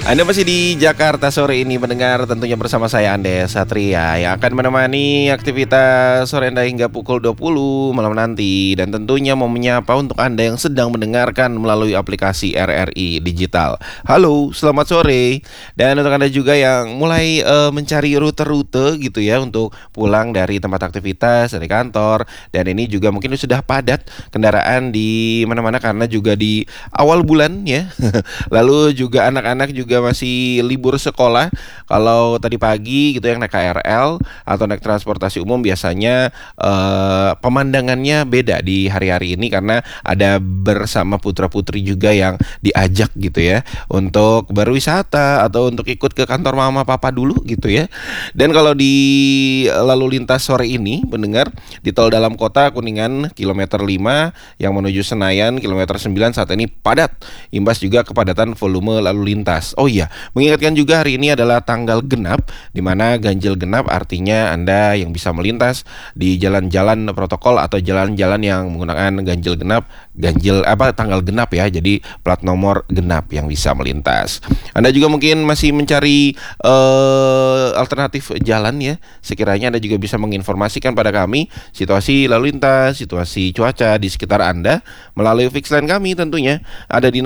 Anda masih di Jakarta sore ini mendengar tentunya bersama saya Andes Satria yang akan menemani aktivitas sore Anda hingga pukul 20 malam nanti. Dan tentunya mau menyapa untuk Anda yang sedang mendengarkan melalui aplikasi RRI Digital. Halo, selamat sore. Dan untuk Anda juga yang mulai mencari rute-rute gitu ya untuk pulang dari tempat aktivitas, dari kantor. Dan ini juga mungkin sudah padat kendaraan di mana-mana karena juga di awal bulan ya. Lalu juga anak-anak juga masih libur sekolah. Kalau tadi pagi gitu yang naik KRL atau naik transportasi umum biasanya pemandangannya beda di hari-hari ini karena ada bersama putra-putri juga yang diajak gitu ya untuk berwisata atau untuk ikut ke kantor mama papa dulu gitu ya. Dan kalau di lalu lintas sore ini mendengar di tol dalam kota Kuningan kilometer 5 yang menuju Senayan kilometer 9 saat ini padat, imbas juga kepadatan volume lalu lintas. Oh iya, mengingatkan juga hari ini adalah tanggal genap, di mana ganjil genap artinya Anda yang bisa melintas di jalan-jalan protokol atau jalan-jalan yang menggunakan ganjil genap, tanggal genap ya, jadi plat nomor genap yang bisa melintas. Anda juga mungkin masih mencari alternatif jalan ya. Sekiranya Anda juga bisa menginformasikan pada kami situasi lalu lintas, situasi cuaca di sekitar Anda melalui fixline kami tentunya ada di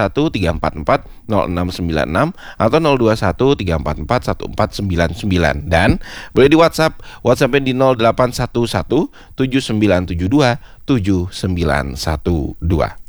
0213440696 atau 0213441499 dan boleh di WhatsApp-nya di 081179727912.